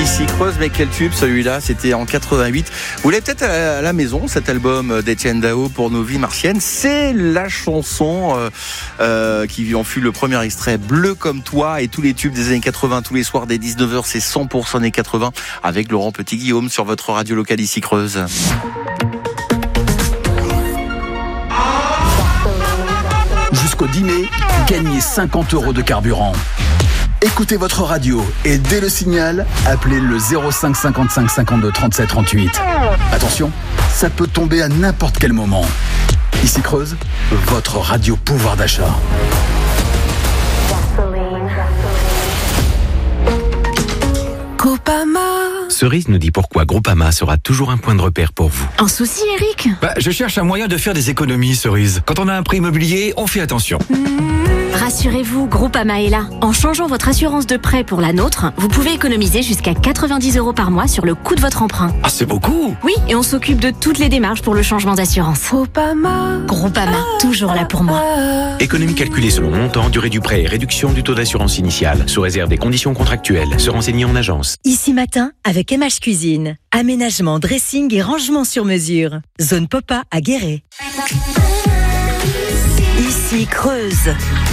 Ici Creuse, mais quel tube celui-là, c'était en 88. Vous l'avez peut-être à la maison, cet album d'Étienne Dao pour nos vies martiennes. C'est la chanson qui en fut le premier extrait, Bleu comme toi, et tous les tubes des années 80, tous les soirs dès 19h, c'est 100% années 80 avec Laurent Petit-Guillaume sur votre radio locale Ici Creuse. Jusqu'au dîner, gagnez 50 € de carburant. Écoutez votre radio et dès le signal, appelez le 05 55 52 37 38. Attention, ça peut tomber à n'importe quel moment. Ici Creuse, votre radio pouvoir d'achat. Groupama. Cerise nous dit pourquoi Groupama sera toujours un point de repère pour vous. Un souci, Eric ? Je cherche un moyen de faire des économies, Cerise. Quand on a un prêt immobilier, on fait attention. Rassurez-vous, Groupama est là. En changeant votre assurance de prêt pour la nôtre, vous pouvez économiser jusqu'à 90 € par mois sur le coût de votre emprunt. Ah, c'est beaucoup! Oui, et on s'occupe de toutes les démarches pour le changement d'assurance. Groupama, toujours là pour moi. Économie calculée selon montant, durée du prêt et réduction du taux d'assurance initiale, sous réserve des conditions contractuelles. Se renseigner en agence. Ici Matin, avec MH Cuisine. Aménagement, dressing et rangement sur mesure. Zone Popa à Guéret. Ici Creuse.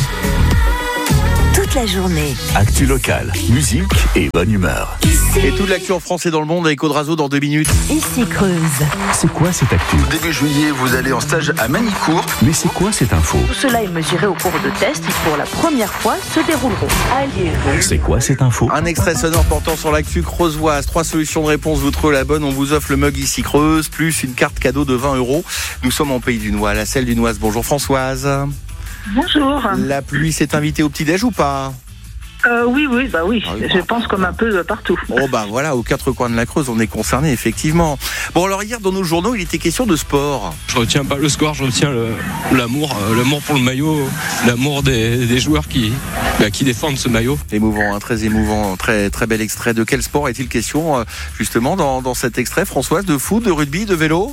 Toute la journée. Actu locale, musique et bonne humeur. Et toute l'actu en France et dans le monde avec Audrazo dans 2 minutes. Ici Creuse. C'est quoi cette actu? Début juillet, vous allez en stage à Manicourt. Mais c'est quoi cette info? Tout cela est mesuré au cours de tests qui, pour la première fois, se dérouleront à Liévin. C'est quoi cette info? Un extrait sonore portant sur l'actu creusoise. 3 solutions de réponse, vous trouvez la bonne. On vous offre le mug Ici Creuse, plus une carte cadeau de 20 €. Nous sommes en Pays du Noix, la Selle du Noise. Bonjour Françoise. Bonjour. La pluie s'est invitée au petit-déj ou pas? Oui, Ah oui, je pense comme un peu partout. Oh voilà, aux 4 coins de la Creuse, on est concerné effectivement. Bon alors hier dans nos journaux, il était question de sport. Je retiens pas le score, je retiens l'amour pour le maillot, l'amour des joueurs qui défendent ce maillot. Émouvant, très émouvant, très très bel extrait. De quel sport est-il question justement dans cet extrait, Françoise? De foot, de rugby, de vélo?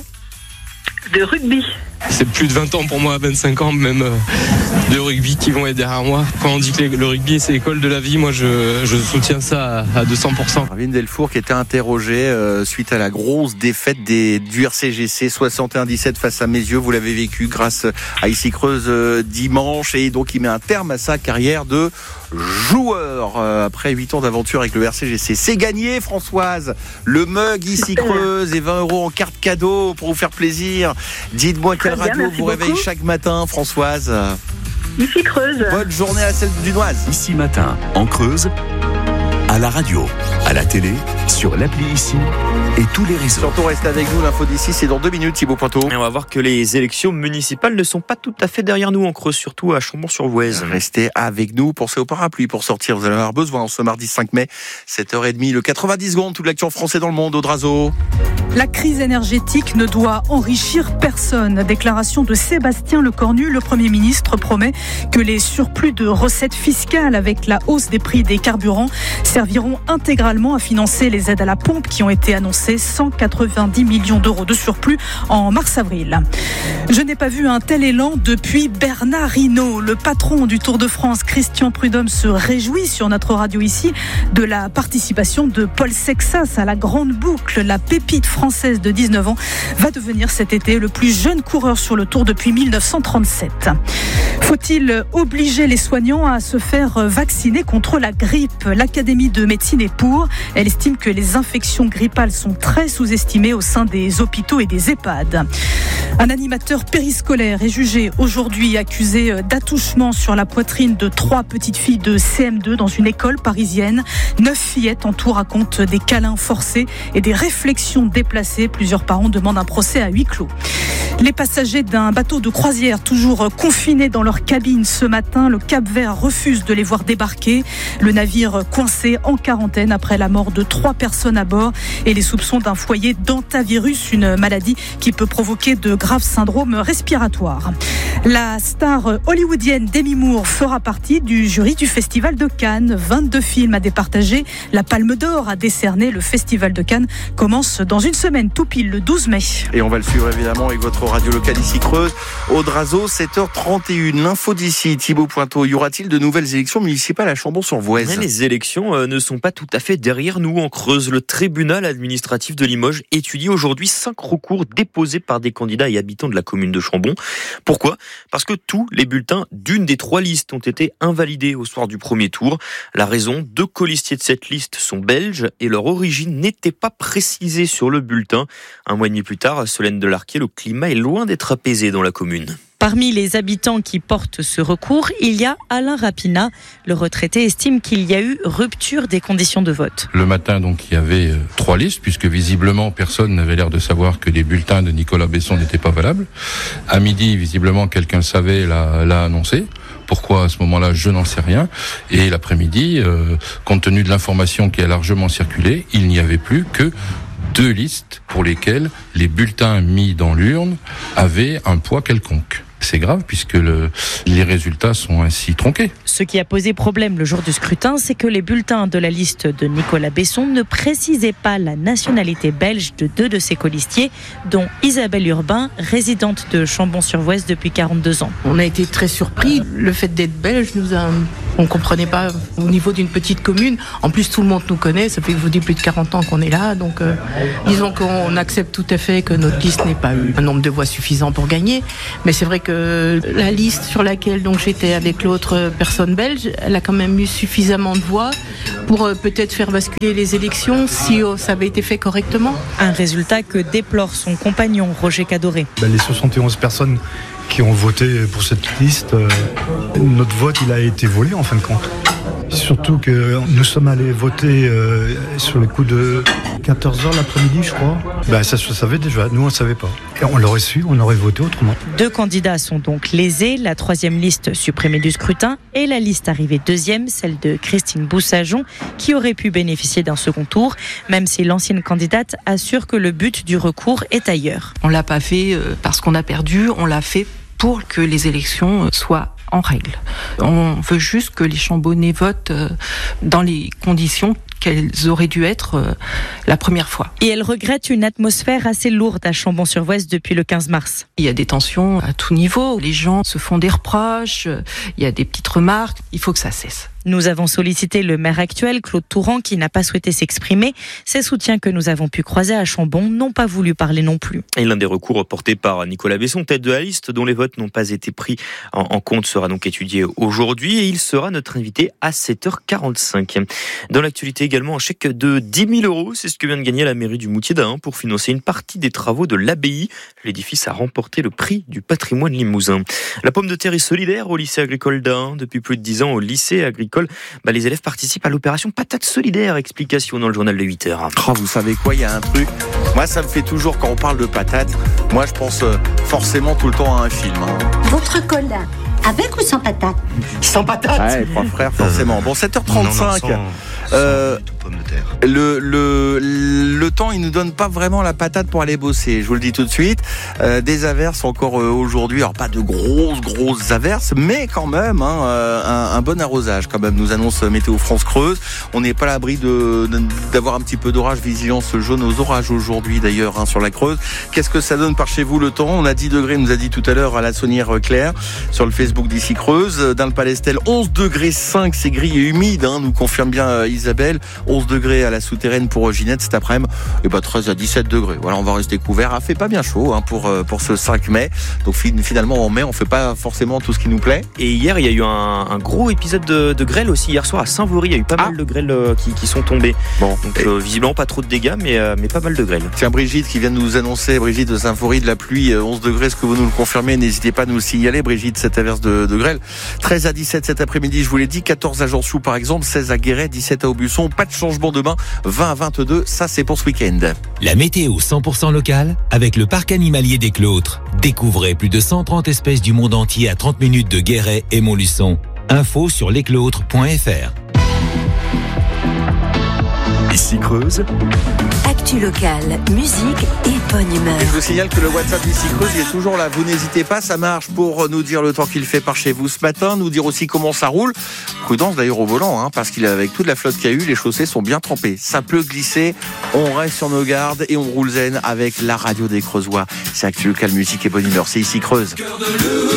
De rugby. C'est plus de 20 ans pour moi, 25 ans même de rugby qui vont être derrière moi. Quand on dit que le rugby c'est l'école de la vie, moi je soutiens ça à 200%. Ravine Delfour qui était interrogé suite à la grosse défaite du RCGC 61-17 face à Mézieux. Vous l'avez vécu grâce à Ici Creuse dimanche, et donc il met un terme à sa carrière de joueur après 8 ans d'aventure avec le RCGC. C'est gagné, Françoise, le mug Ici Creuse et 20 € en carte cadeau pour vous faire plaisir. Dites-moi quelle radio vous réveille chaque matin, Françoise? Ici Creuse. Bonne journée à Selle du Noise. Ici Matin, en Creuse, à la radio, à la télé, sur l'appli Ici et tous les réseaux. Surtout restez avec nous, l'info d'ici c'est dans 2 minutes, Thibaut Pointeau. Et on va voir que les élections municipales ne sont pas tout à fait derrière nous en Creuse, surtout à Chambon-sur-Voueize. Restez avec nous, pensez au parapluie pour sortir, vous allez en avoir besoin ce mardi 5 mai, 7h30, le 90 secondes, toute l'actu en français dans le monde, Audrazo. La crise énergétique ne doit enrichir personne. Déclaration de Sébastien Lecornu. Le Premier ministre promet que les surplus de recettes fiscales avec la hausse des prix des carburants serviront intégralement à financer les aides à la pompe qui ont été annoncées. 190 millions d'euros de surplus en mars-avril. Je n'ai pas vu un tel élan depuis Bernard Hinault. Le patron du Tour de France, Christian Prudhomme, se réjouit sur notre radio ici de la participation de Paul Sexas à la Grande Boucle. La pépite française de 19 ans va devenir cet été le plus jeune coureur sur le Tour depuis 1937. Faut-il obliger les soignants à se faire vacciner contre la grippe? L'Académie de médecine est pour. Elle estime que les infections grippales sont très sous-estimées au sein des hôpitaux et des EHPAD. Un animateur périscolaire est jugé aujourd'hui, accusé d'attouchement sur la poitrine de 3 petites filles de CM2 dans une école parisienne. 9 fillettes en tout racontent des câlins forcés et des réflexions déplacées. Plusieurs parents demandent un procès à huis clos. Les passagers d'un bateau de croisière toujours confinés dans leur cabine ce matin, le Cap-Vert refuse de les voir débarquer. Le navire coincé en quarantaine après la mort de 3 personnes à bord et les soupçons d'un foyer d'hantavirus, une maladie qui peut provoquer de graves syndromes respiratoires. La star hollywoodienne Demi Moore fera partie du jury du Festival de Cannes. 22 films à départager. La Palme d'Or a décerné. Le Festival de Cannes commence dans une semaine, tout pile le 12 mai. Et on va le suivre évidemment avec votre votre radio locale ici Creuse. Audrazo, 7h31. L'info d'ici, Thibaut Pointeau. Y aura-t-il de nouvelles élections municipales à Chambon-sur-Voueize ? Les élections ne sont pas tout à fait derrière nous en Creuse. Le tribunal administratif de Limoges étudie aujourd'hui 5 recours déposés par des candidats et habitants de la commune de Chambon. Pourquoi ? Parce que tous les bulletins d'une des 3 listes ont été invalidés au soir du premier tour. La raison, 2 colistiers de cette liste sont belges et leur origine n'était pas précisée sur le bulletin. Un mois et demi plus tard, Solène Delarquier, le climat est loin d'être apaisé dans la commune. Parmi les habitants qui portent ce recours, il y a Alain Rapina. Le retraité estime qu'il y a eu rupture des conditions de vote. Le matin, donc, il y avait 3 listes, puisque visiblement, personne n'avait l'air de savoir que les bulletins de Nicolas Besson n'étaient pas valables. À midi, visiblement, quelqu'un le savait, l'a annoncé. Pourquoi à ce moment-là, je n'en sais rien. Et l'après-midi, compte tenu de l'information qui a largement circulé, il n'y avait plus que 2 listes pour lesquelles les bulletins mis dans l'urne avaient un poids quelconque. C'est grave puisque les résultats sont ainsi tronqués. Ce qui a posé problème le jour du scrutin, c'est que les bulletins de la liste de Nicolas Besson ne précisaient pas la nationalité belge de 2 de ses colistiers, dont Isabelle Urbain, résidente de Chambon-sur-Voueize depuis 42 ans. On a été très surpris. Le fait d'être belge, on ne comprenait pas au niveau d'une petite commune. En plus, tout le monde nous connaît. Ça fait, je vous dis, plus de 40 ans qu'on est là. Donc, disons qu'on accepte tout à fait que notre liste n'ait pas eu un nombre de voix suffisant pour gagner. Mais c'est vrai que la liste sur laquelle donc j'étais avec l'autre personne belge, elle a quand même eu suffisamment de voix pour peut-être faire basculer les élections si ça avait été fait correctement. Un résultat que déplore son compagnon Roger Cadoré. Les 71 personnes qui ont voté pour cette liste, notre vote il a été volé en fin de compte. Surtout que nous sommes allés voter sur le coup de 14h l'après-midi, je crois. Ça se savait déjà, nous on ne savait pas. Et on l'aurait su, on aurait voté autrement. 2 candidats sont donc lésés, la 3e liste supprimée du scrutin et la liste arrivée 2e, celle de Christine Boussajon, qui aurait pu bénéficier d'un second tour, même si l'ancienne candidate assure que le but du recours est ailleurs. On ne l'a pas fait parce qu'on a perdu, on l'a fait pour que les élections soient en règle. On veut juste que les Chambonnais votent dans les conditions qu'elles auraient dû être la première fois. Et elle regrette une atmosphère assez lourde à Chambon-sur-Voueize depuis le 15 mars. Il y a des tensions à tout niveau. Les gens se font des reproches, il y a des petites remarques. Il faut que ça cesse. Nous avons sollicité le maire actuel, Claude Touran, qui n'a pas souhaité s'exprimer. Ses soutiens que nous avons pu croiser à Chambon n'ont pas voulu parler non plus. Et l'un des recours portés par Nicolas Besson, tête de la liste, dont les votes n'ont pas été pris en compte, sera donc étudié aujourd'hui et il sera notre invité à 7h45. Dans l'actualité également, un chèque de 10 000 €, c'est ce que vient de gagner la mairie du Moutier d'Ain pour financer une partie des travaux de l'abbaye. L'édifice a remporté le prix du patrimoine limousin. La pomme de terre est solidaire au lycée agricole d'Ain. Depuis plus de 10 ans, au lycée agricole, les élèves participent à l'opération Patate Solidaire. Explication dans le journal de 8h. Oh, vous savez quoi, il y a un truc. Moi, ça me fait toujours, quand on parle de patates, moi, je pense forcément tout le temps à un film. Votre cola, avec ou sans patate ? Sans patate. Ouais, 3 frères, forcément. Bon, 7h35. Le temps, il nous donne pas vraiment la patate pour aller bosser. Je vous le dis tout de suite. Des averses encore aujourd'hui. Alors pas de grosses averses, mais quand même un bon arrosage. Quand même, nous annonce Météo France Creuse. On n'est pas à l'abri d'avoir un petit peu d'orage. Vigilance jaune aux orages aujourd'hui d'ailleurs sur la Creuse. Qu'est-ce que ça donne par chez vous le temps ? On a 10 degrés, nous a dit tout à l'heure à la Saunière Claire sur le Facebook d'ici Creuse. Dans le Palestel, 11 degrés 5, c'est gris et humide. Nous confirme bien Isabelle. 11 degrés à la souterraine pour Ginette cet après-midi, et 13 à 17 degrés. Voilà, on va rester couvert. Il fait pas bien chaud pour ce 5 mai. Donc finalement en mai, on fait pas forcément tout ce qui nous plaît. Et hier, il y a eu un gros épisode de grêle aussi. Hier soir à Saint-Vaury, il y a eu pas mal de grêles qui sont tombées. Bon, donc visiblement pas trop de dégâts, mais pas mal de grêle. Tiens, Brigitte qui vient de nous annoncer, Brigitte de Saint-Vaury, de la pluie, 11 degrés. Est-ce que vous nous le confirmez ? N'hésitez pas à nous le signaler, Brigitte, cette averse de grêle. 13 à 17 cet après-midi, je vous l'ai dit. 14 à Jansiou par exemple, 16 à Guéret, 17 à Aubusson. Pas de changement demain, 20 à 22, ça c'est pour ce week-end. La météo 100% locale avec le parc animalier des Clôtres. Découvrez plus de 130 espèces du monde entier à 30 minutes de Guéret et Montluçon. Info sur lesclôtres.fr. Ici Creuse. Actu locale, musique et bonne humeur. Et je vous signale que le WhatsApp d'Ici Creuse, il est toujours là. Vous n'hésitez pas, ça marche pour nous dire le temps qu'il fait par chez vous ce matin, nous dire aussi comment ça roule. Prudence d'ailleurs au volant, parce qu'avec toute la flotte qu'il y a eu, les chaussées sont bien trempées. Ça peut glisser, on reste sur nos gardes et on roule zen avec la radio des Creusois. C'est Actu locale, musique et bonne humeur. C'est Ici Creuse.